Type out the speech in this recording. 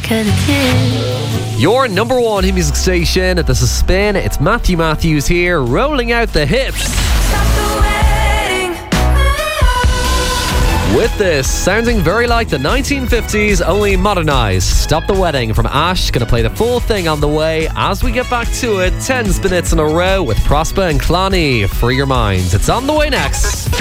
kind of kid. Your number one hit music station. This is Spin. It's Matthew Matthews here, rolling out the hits. Stop the wedding. With this, sounding very like the 1950s, only modernized. Stop the Wedding from Ash. Gonna play the full thing on the way. As we get back to it, 10 spin hits in a row with Prosper and Clonny. Free your minds. It's on the way next.